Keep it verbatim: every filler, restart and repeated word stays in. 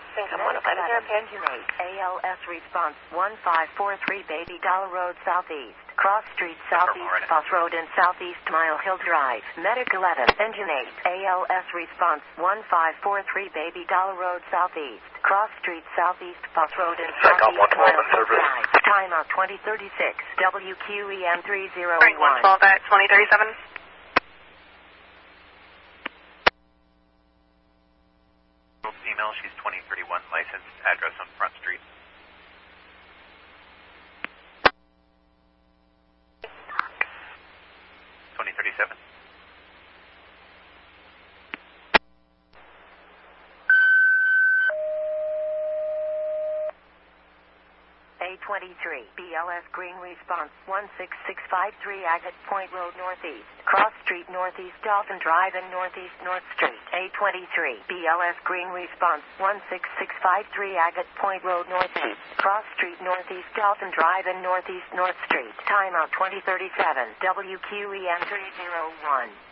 think I'm one of them. Engine eight, A L S response one five four three Baby Dollar Road Southeast. Cross Street Southeast, Foss Road and Southeast Mile Hill Drive. Medic eleven, Engine eight, A L S response one five four three Baby Dollar Road Southeast. Cross Street Southeast, Foss Road and Southeast Mile Hill Drive. Timeout twenty thirty-six, W Q E M three zero one. one twelve at twenty thirty-seven. Female, she's twenty thirty-one, licensed, address on Front Street. twenty thirty-seven. A twenty-three, B L S Green response one six six five three Agate Point Road Northeast. Cross Street Northeast Dolphin Drive and Northeast North Street. A twenty-three, B L S Green response one six six five three Agate Point Road Northeast. Cross Street Northeast Dolphin Drive and Northeast North Street. Timeout twenty thirty-seven, W Q E M three zero one.